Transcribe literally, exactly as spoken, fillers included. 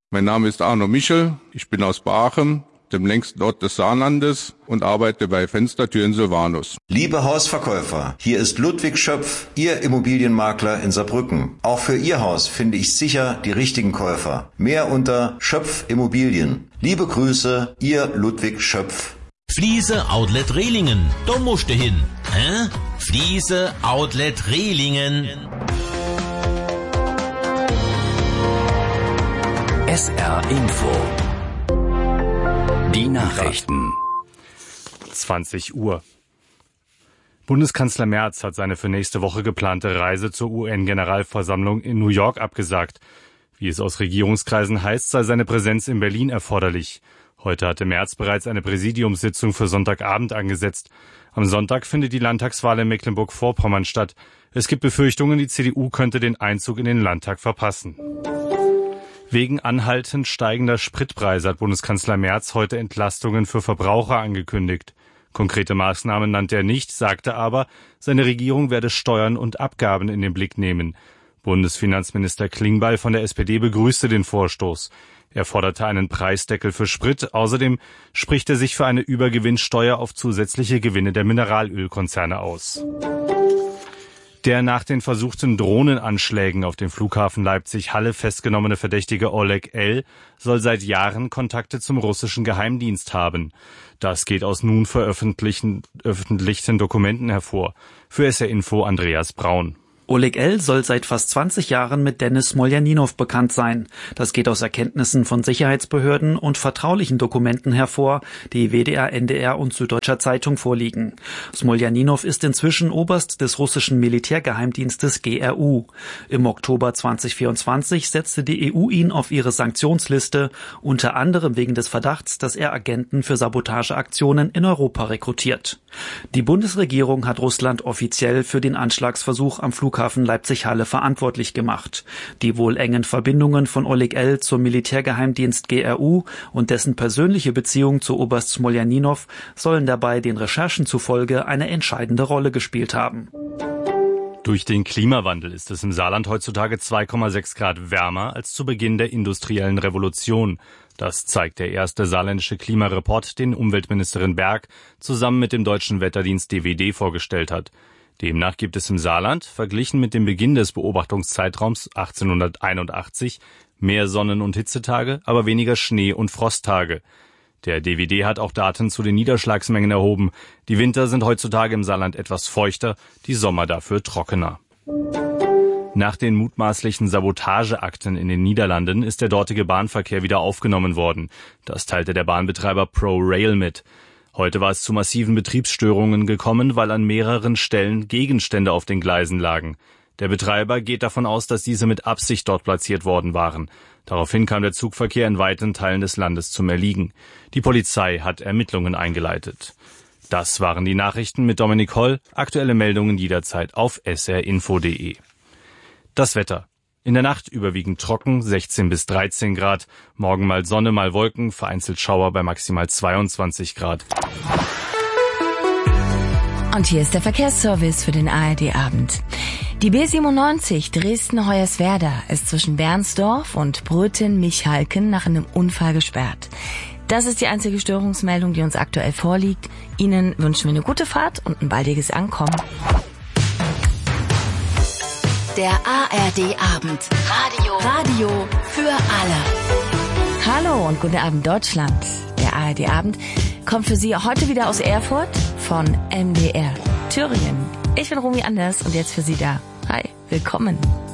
Mein Name ist Arno Michel, ich bin aus Baachem, dem längsten Ort des Saarlandes, und arbeite bei Fenstertüren Silvanus. Liebe Hausverkäufer, hier ist Ludwig Schöpf, Ihr Immobilienmakler in Saarbrücken. Auch für Ihr Haus finde ich sicher die richtigen Käufer. Mehr unter Schöpf Immobilien. Liebe Grüße, Ihr Ludwig Schöpf. Fliese Outlet Rehlingen, da musst du hin. Hä? Fliese Outlet Rehlingen. S R Info. Die Nachrichten. zwanzig Uhr. Bundeskanzler Merz hat seine für nächste Woche geplante Reise zur U N-Generalversammlung in New York abgesagt. Wie es aus Regierungskreisen heißt, sei seine Präsenz in Berlin erforderlich. Heute hatte Merz bereits eine Präsidiumssitzung für Sonntagabend angesetzt. Am Sonntag findet die Landtagswahl in Mecklenburg-Vorpommern statt. Es gibt Befürchtungen, die C D U könnte den Einzug in den Landtag verpassen. Wegen anhaltend steigender Spritpreise hat Bundeskanzler Merz heute Entlastungen für Verbraucher angekündigt. Konkrete Maßnahmen nannte er nicht, sagte aber, seine Regierung werde Steuern und Abgaben in den Blick nehmen. Bundesfinanzminister Klingbeil von der S P D begrüßte den Vorstoß. Er forderte einen Preisdeckel für Sprit. Außerdem spricht er sich für eine Übergewinnsteuer auf zusätzliche Gewinne der Mineralölkonzerne aus. Der nach den versuchten Drohnenanschlägen auf dem Flughafen Leipzig-Halle festgenommene Verdächtige Oleg L. soll seit Jahren Kontakte zum russischen Geheimdienst haben. Das geht aus nun veröffentlichten öffentlichen Dokumenten hervor. Für S R Info Andreas Braun. Oleg L. soll seit fast zwanzig Jahren mit Dennis Smoljaninow bekannt sein. Das geht aus Erkenntnissen von Sicherheitsbehörden und vertraulichen Dokumenten hervor, die W D R, N D R und Süddeutscher Zeitung vorliegen. Smoljaninow ist inzwischen Oberst des russischen Militärgeheimdienstes G R U. Im Oktober zweitausendvierundzwanzig setzte die E U ihn auf ihre Sanktionsliste, unter anderem wegen des Verdachts, dass er Agenten für Sabotageaktionen in Europa rekrutiert. Die Bundesregierung hat Russland offiziell für den Anschlagsversuch am Flughafen Leipzig-Halle verantwortlich gemacht. Die wohl engen Verbindungen von Oleg L. zum Militärgeheimdienst G R U und dessen persönliche Beziehung zu Oberst Smoljaninow sollen dabei den Recherchen zufolge eine entscheidende Rolle gespielt haben. Durch den Klimawandel ist es im Saarland heutzutage zwei Komma sechs Grad wärmer als zu Beginn der industriellen Revolution. Das zeigt der erste saarländische Klimareport, den Umweltministerin Berg zusammen mit dem deutschen Wetterdienst D W D vorgestellt hat. Demnach gibt es im Saarland, verglichen mit dem Beginn des Beobachtungszeitraums achtzehnhunderteinundachtzig, mehr Sonnen- und Hitzetage, aber weniger Schnee- und Frosttage. Der D W D hat auch Daten zu den Niederschlagsmengen erhoben. Die Winter sind heutzutage im Saarland etwas feuchter, die Sommer dafür trockener. Nach den mutmaßlichen Sabotageakten in den Niederlanden ist der dortige Bahnverkehr wieder aufgenommen worden. Das teilte der Bahnbetreiber ProRail mit. Heute war es zu massiven Betriebsstörungen gekommen, weil an mehreren Stellen Gegenstände auf den Gleisen lagen. Der Betreiber geht davon aus, dass diese mit Absicht dort platziert worden waren. Daraufhin kam der Zugverkehr in weiten Teilen des Landes zum Erliegen. Die Polizei hat Ermittlungen eingeleitet. Das waren die Nachrichten mit Dominik Holl. Aktuelle Meldungen jederzeit auf s r info punkt d e. Das Wetter. In der Nacht überwiegend trocken, sechzehn bis dreizehn Grad. Morgen mal Sonne, mal Wolken, vereinzelt Schauer bei maximal zweiundzwanzig Grad. Und hier ist der Verkehrsservice für den A R D-Abend. Die B siebenundneunzig Dresden-Hoyerswerda ist zwischen Bernsdorf und Bröthen-Michalken nach einem Unfall gesperrt. Das ist die einzige Störungsmeldung, die uns aktuell vorliegt. Ihnen wünschen wir eine gute Fahrt und ein baldiges Ankommen. Der A R D-Abend. Radio. Radio für alle. Hallo und guten Abend Deutschland. Der A R D-Abend kommt für Sie heute wieder aus Erfurt von M D R Thüringen. Ich bin Romy Anders und jetzt für Sie da. Hi, willkommen.